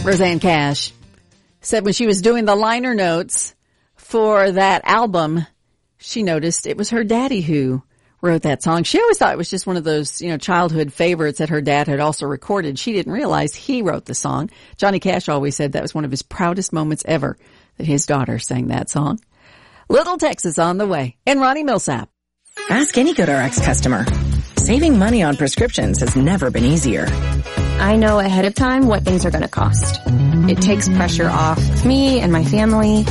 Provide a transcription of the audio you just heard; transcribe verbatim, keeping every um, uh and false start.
Rosanne Cash said when she was doing the liner notes for that album, she noticed it was her daddy who wrote that song. She always thought it was just one of those, you know, childhood favorites that her dad had also recorded. She didn't realize he wrote the song. Johnny Cash always said that was one of his proudest moments ever, that his daughter sang that song. Little Texas on the way. And Ronnie Millsap. Ask any GoodRx customer. Saving money on prescriptions has never been easier. I know ahead of time what things are going to cost. It takes pressure off me and my family.